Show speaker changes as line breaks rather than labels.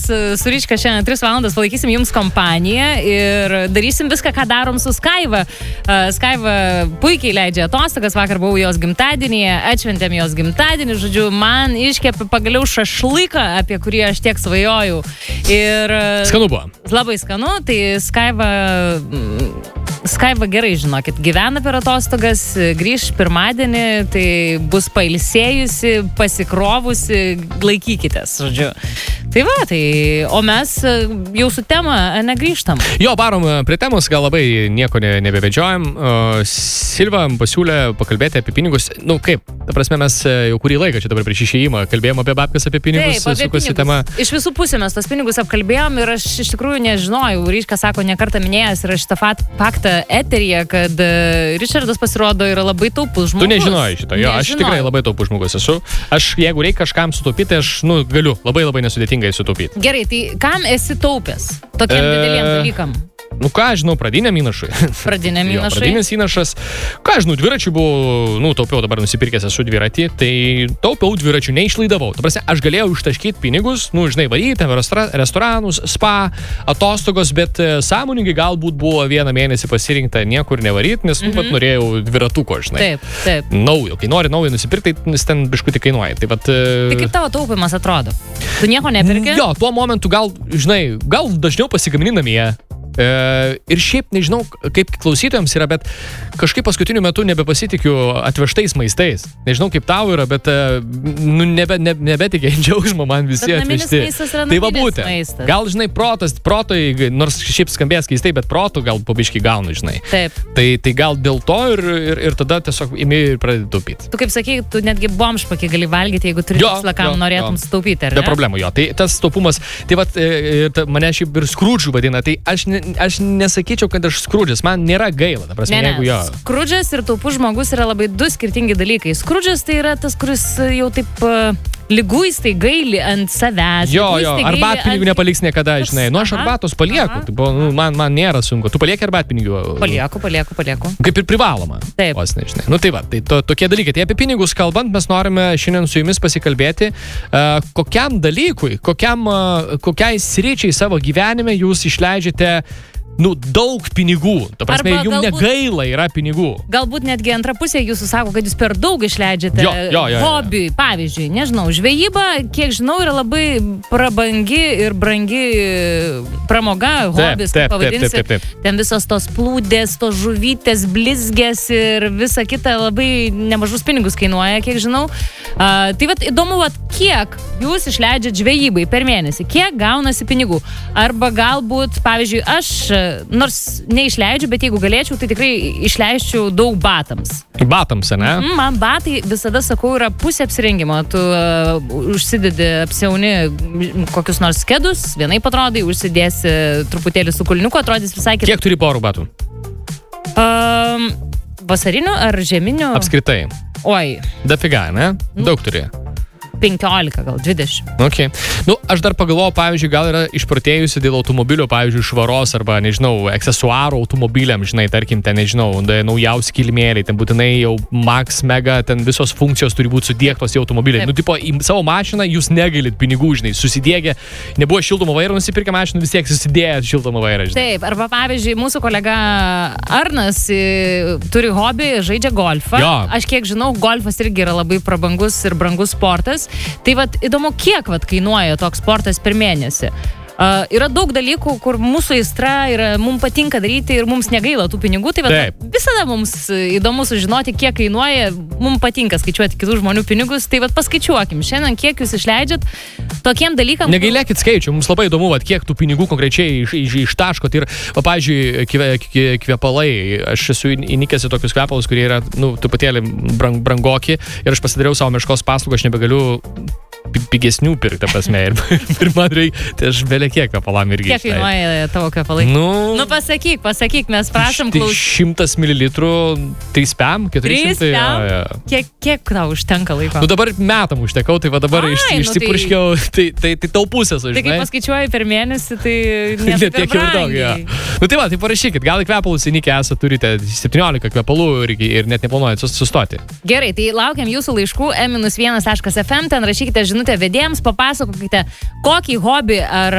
su Ryčka šiandien 3 valandas palaikysim jums kompaniją ir darysim viską, ką darom su Skaiva. Skaiva puikiai leidžia atostogas, vakar buvau jos gimtadienyje, atšventėm jos gimtadienį, žodžiu, man iškepė pagaliau šašlyką, apie kurį aš tiek svajojau. Ir
skanu buvo.
Labai skanu, tai Skaiva gerai, žinokit, gyvena per atostogas, grįš pirmadienį, tai bus pailsėjusi, pasikrovusi, laikykitės, žodžiu. Tai va, o mes jau su tema negrįžtam.
Jo, varom prie temos, gal labai nieko nebevedžiojam. Silva pasiūlė pakalbėti apie pinigus. Nu kaip, ta prasme, mes jau kurį laiką čia dabar prieš išėjimą kalbėjom apie babkas, apie pinigus.
Taip, apie pinigus. Tema. Iš visų pusės mes tos pinigus apkalbėjom ir aš iš tikrųjų nežinojau. Ryška sako, nekartą minėjęs ir šitą faktą eteryje, kad Richardas pasirodo yra labai taupus žmogus.
Tu nežinojai šito, jo, aš tikrai labai taupus žmogus esu. Aš, jeigu reikia kažkam sutaupyti, aš, galiu labai nesudėtingai sutaupyti.
Gerai, tai kam esi taupęs tokiem dideliem dalykam?
Nu ką, žinau, pradiniam įnašui. Pradinis įnašas. Ką, žinau, dviračių buvau, taupiau, dabar nusipirkęs esu dviratį, tai taupiau dviračių, neišlaidavau. Ta prasme, aš galėjau ištaškyti pinigus, varyti, restoranus, spa, atostogos, bet sąmoningai galbūt buvo vieną mėnesį pasirinkta niekur nevaryti, nes, norėjau dviratuko, žinai.
Taip.
Naujo, kai nori naujo nusipirkti, tai ten biškutį kainuoja. Tai
kaip tavo taupimas atrodo? Tu nieko nepirki?
Jo, tuo momentu gal dažniau pasigamini namie. Ir šiaip nežinau, kaip klausytojams yra, bet kažkaip paskutiniu metu nebepasitikiu atvežtais maistais. Nežinau, kaip tau yra, bet nebetikiai džiaugsmo man visi atvežti. Tai va būtent. Gal, žinai, protui, nors šiaip skambės keistai, bet protų gal pabiškai gaunu, žinai.
Taip.
Tai gal dėl to ir tada tiesiog imi ir pradedi taupyti.
Tu kaip sakai, tu netgi bomžpakį gali valgyti, jeigu turi tikslą, kam norėtum sutaupyti, ar ne?
Be problemų, jo. Tai tas taupumas, tai vat, mane šiaip ir skrudžų vadina, tai aš nesakyčiau, kad aš skrudžas, man nėra gaila. Ta prasme, jeigu jo.
Skrudžas ir taupus žmogus yra labai du skirtingi dalykai. Skrudžas tai yra tas, kuris jau taip liguistai gaili ant savęs.
Jo, arbatpinigių nepaliks niekada, žinai. Aš arbatos palieku. Man nėra sunku. Tu palieki arbatpinigių?
Palieku.
Kaip ir privaloma.
Taip.
Vos nežinai. Tai va, tai tokie dalykai. Tai apie pinigus kalbant, mes norime šiandien su jumis pasikalbėti, kokiam dalykui, kokiai sričiai savo gyvenime jūs išleidžiate daug pinigų. Ta prasme, jums negaila yra pinigų.
Galbūt netgi antra pusė jūsų sako, kad jūs per daug išleidžiate hobiui. Pavyzdžiui, nežinau, žvejyba, kiek žinau, yra labai prabangi ir brangi pramoga, hobis, kaip pavadinsi.
Taip.
Ten visos tos plūdės, tos žuvytės, blizgės ir visa kita labai nemažus pinigus kainuoja, kiek žinau. Tai vat įdomu, kiek jūs išleidžiat žvejybai per mėnesį, kiek gaunasi pinigų. Arba galbūt, pavyzdžiui, aš nors neišleidžiu, bet jeigu galėčiau, tai tikrai išleisčiau daug batams.
Batams, ne?
Man batai, visada sakau, yra pusė apsirengimo. Tu užsidedi, apsiauni kokius nors kedus, vienaip atrodai, užsidėsi truputėlį su kulniuku, atrodys visai kitaip.
Kiek turi porų batų?
Vasarinių ar žieminių?
Apskritai.
Oi.
Dafiga, ne? Daug turi.
15, gal 20.
Okay. Aš dar pagalvojau, pavyzdžiui, gal yra išprotėjusi dėl automobilio, pavyzdžiui, švaros arba, nežinau, aksesuarų automobiliam, žinai, tarkim, ten, nežinau, naujausi kilimėliai, ten būtinai jau max, mega, ten visos funkcijos turi būti sudiegtos į automobilį. Į savo mašiną jūs negailit pinigų, žinai, susidiegė, nebuvo šildomo vairo, nusipirkę mašiną, vis tiek susidėjo šildomo vairą, žinai.
Taip, arba, pavyzdžiui, mūsų kolega Arnas turi hobį, žaidžia golfą.
Jo.
Aš kiek žinau, golfas irgi yra labai prabangus ir brangus sportas. Tai įdomu, kiek kainuoja toks sportas per mėnesį. Yra daug dalykų, kur mūsų aistra yra, mums patinka daryti ir mums negaila tų pinigų. Tai visada mums įdomu sužinoti, kiek kainuoja, mums patinka skaičiuoti kitų žmonių pinigus. Tai paskaičiuokim šiandien, kiek jūs išleidžiat tokiem dalykam.
Negailėkit skaičių, mums labai įdomu, kiek tų pinigų konkrečiai ištaškot. Ir, pavyzdžiui, kvepalai. Aš esu įnikęs į tokius kvepalus, kurie yra, truputėlį brangoki. Ir aš pasidariau savo meškos paslaugą, aš nebegaliu pigesnių pirkti, prasme. Ir man reikia, tai aš belė kiek kvepalam irgi.
Kiek kainuoja tavo kvepalai? Pasakyk, mes prašom klausyti.
100 mililitrų, 3 pėm, 400.
Kiek tau užtenka laiko?
Dabar metam užtekau, tai dabar išsipurškiau, tai tau pusės, žinai.
Tai kai paskaičiuoji per mėnesį, tai
net tiek jau daug, tai parašykit, gal į kvepalus įnikę esate, turite 17 kvepalų ir net neplanuojat sustoti.
Gerai, tai laukiam jūsų laiškų m-1.fm, ten rašykite žinutę vedėjams, papasakokite, kokį hobį ar